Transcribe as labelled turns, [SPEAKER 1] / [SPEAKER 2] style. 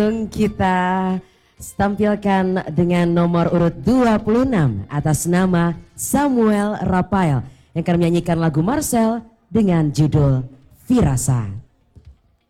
[SPEAKER 1] Kita tampilkan dengan nomor urut 26 atas nama Samuel Rafael yang akan menyanyikan lagu Marcel dengan judul Firasa.